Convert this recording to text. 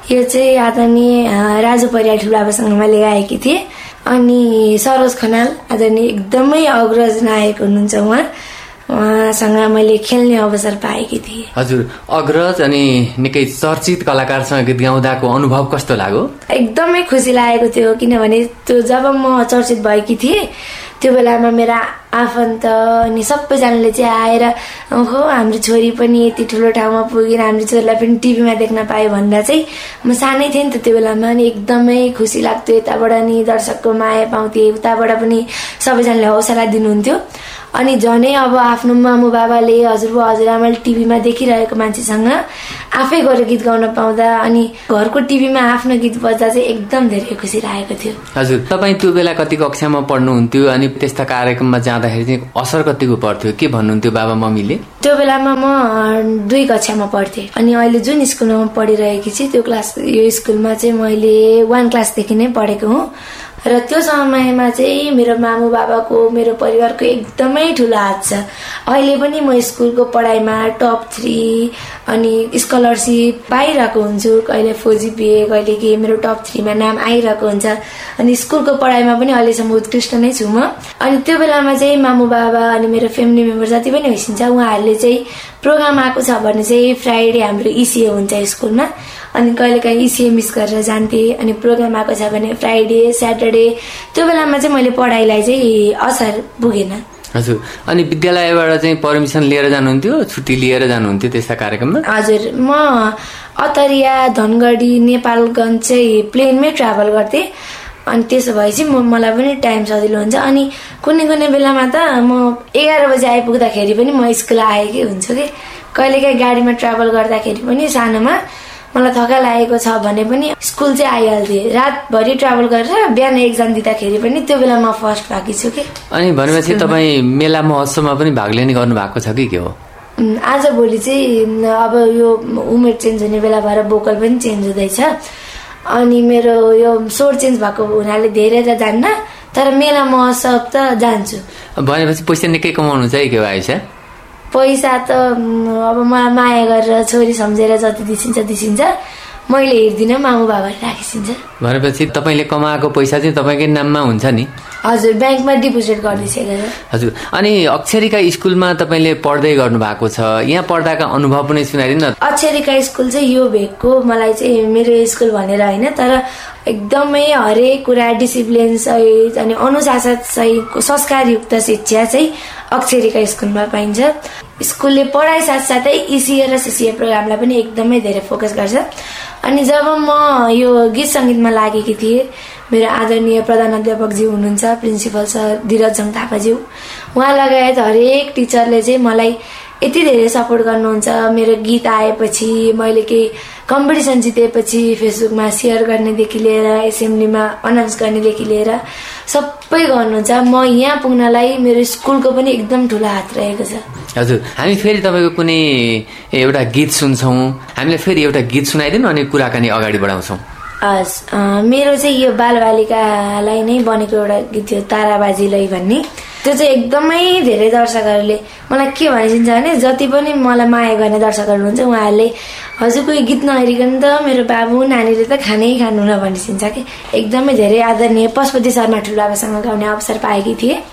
यो चाहिँ आदरणीय राजु परियार ठुलाबासँग मैले गाएकी थिएँ। अनि सरोज खनाल आदरणीय एकदमै अग्रज नायक हुनुहुन्छ, उहाँसँग मैले खेल्ने अवसर पाएकी थिएँ। हजुर, अग्रज अनि निकै चर्चित कलाकारसँग गीत गाउँदाको अनुभव कस्तो लाग्यो? एकदमै खुसी लागेको थियो, किनभने त्यो जब म चर्चित भएकी थिएँ त्यो बेलामा मेरा आफन्त अनि सबैजनाले चाहिँ आएर हो हाम्रो छोरी पनि यति ठुलो ठाउँमा पुगेर हाम्रो छोरीलाई पनि टिभीमा देख्न पायो भन्दा चाहिँ म सानै थिएँ नि त त्यो बेलामा, अनि एकदमै खुसी लाग्थ्यो। यताबाट नि दर्शकको माया पाउँथेँ, उताबाट पनि सबैजनाले हौसला दिनुहुन्थ्यो। अनि झनै अब आफ्नो मामु बाबाले हजुरबा हजुरआमाले टिभीमा देखिरहेको मान्छेसँग आफै गएर गीत गाउन पाउँदा अनि घरको टिभीमा आफ्नो गीत बज्दा चाहिँ एकदम धेरै खुसी लागेको थियो। हजुर, तपाईँ त्यो बेला कति कक्षामा पढ्नुहुन्थ्यो अनि त्यस्ता कार्यक्रममा जाँदाखेरि चाहिँ असर कतिको पर्थ्यो, के भन्नुहुन्थ्यो बाबा मम्मीले? त्यो बेलामा म 2 कक्षामा पढ्थेँ अनि अहिले जुन स्कुलमा पढिरहेकी छु त्यो यो स्कुलमा चाहिँ मैले 1 क्लासदेखि नै पढेको हुँ। र त्यो समयमा चाहिँ मेरो मामु बाबाको मेरो परिवारको एकदमै ठुलो हात छ। अहिले पनि म स्कुलको पढाइमा टप 3 अनि स्कलरसिप पाइरहेको हुन्छु, कहिले 4 GPA कहिले के मेरो टप 3 मा नाम आइरहेको हुन्छ। अनि स्कुलको पढाइमा पनि अहिलेसम्म उत्कृष्ट नै छु म। अनि त्यो बेलामा चाहिँ मामु बाबा अनि मेरो फ्यामिली मेम्बर जति पनि होइसिन्छ उहाँहरूले चाहिँ प्रोग्राम आएको छ भने चाहिँ फ्राइडे हाम्रो ECA हुन्छ स्कुलमा, अनि कहिलेकाहीँ ECA मिस गरेर जान्थेँ। अनि प्रोग्राम आएको छ भने फ्राइडे स्याटरडे, त्यो बेलामा चाहिँ मैले पढाइलाई चाहिँ असर पुगेन। हजुर, अनि विद्यालयबाट चाहिँ पर्मिसन लिएर जानुहुन्थ्यो, छुट्टी लिएर जानुहुन्थ्यो त्यस्ता कार्यक्रममा? हजुर, म अतरिया धनगढी नेपालगञ्ज चाहिँ प्लेनमै ट्राभल गर्थेँ। अनि त्यसो भएपछि मलाई पनि टाइम सजिलो हुन्छ। अनि कुनै कुनै बेलामा त म 11 बजे आइपुग्दाखेरि पनि म स्कुल आएकै हुन्छु कि। कहिलेकाहीँ गाडीमा ट्राभल गर्दाखेरि पनि सानोमा मलाई थका लागेको छ भने पनि स्कुल चाहिँ आइहाल्थेँ। रातभरि ट्राभल गरेर बिहान एक्जाम दिँदाखेरि पनि त्यो बेला म फर्स्ट भएकी छु कि। अनि भनेपछि तपाईँ मेला महोत्सवमा पनि भाग लिने गर्नु भएको छ कि के हो? आज भोलि चाहिँ अब यो उमेर चेन्ज हुने बेला भएर भोकल पनि चेन्ज हुँदैछ। अनि मेरो यो स्वर चेन्ज भएको हुनाले धेरै त जान्न, तर मेला महोत्सव त जान्छु। भनेपछि पैसा निकै कमाउनु चाहिँ के आइसा? पैसा त अब मलाई माया गरेर छोरी सम्झेर जति दिसिन्छ मैले हेर्दिनँ, मामु बाबाले राखिसिन्छ। भनेपछि तपाईँले कमाएको पैसा चाहिँ तपाईँकै नाममा हुन्छ नि? हजुर, ब्याङ्कमा डिपोजिट गरिदिइसकेर। हजुर, अनि अक्षरिका स्कुलमा तपाईँले पढ्दै गर्नु भएको छ, यहाँ पढ्दाका अनुभव पनि सुनाइदिनु न। अक्षरिका स्कुल चाहिँ यो भेगको मलाई चाहिँ मेरो स्कुल भनेर होइन, तर एकदमै हरेक कुरा डिसिप्लिन सहित अनि अनुशासन सहितको संस्कारयुक्त शिक्षा चाहिँ अक्षरिका स्कुलमा पाइन्छ। स्कुलले पढाइ साथसाथै ECA र CCA प्रोग्रामलाई पनि एकदमै धेरै फोकस गर्छ। अनि जब म यो गीत सङ्गीतमा लागेकी थिएँ, मेरो आदरणीय प्रधानाध्यापकज्यू हुनुहुन्छ प्रिन्सिपल सर धीरजङ थापाज्यू, उहाँ लगायत हरेक टिचरले चाहिँ मलाई यति धेरै सपोर्ट गर्नुहुन्छ। मेरो गीत आएपछि मैले केही कम्पिटिसन जितेपछि फेसबुकमा सेयर गर्नेदेखि लिएर एसेम्ब्लीमा अनाउन्स गर्नेदेखि लिएर सबै गर्नुहुन्छ। म यहाँ पुग्नलाई मेरो स्कुलको पनि एकदम ठुलो हात रहेको छ। हजुर, हामी फेरि तपाईँको कुनै एउटा गीत सुन्छौँ, हामीले फेरि एउटा गीत सुनाइदिनु अनि कुराकानी अगाडि बढाउँछौँ। हस्, मेरो चाहिँ यो बालबालिकालाई नै बनेको एउटा गीत थियो ताराबाजीलाई भन्ने। त्यो चाहिँ एकदमै धेरै दर्शकहरूले मलाई के भनिदिन्छ भने जति पनि मलाई माया गर्ने दर्शकहरू हुन्छ उहाँहरूले हजुरको यो गीत नहेरिकन त मेरो बाबु नानीले त खानै खानु न भनिदिन्छ कि। एकदमै धेरै आदरणीय पशुपति शर्मा ठुलाबासँग गाउने अवसर पाएकी थिएँ।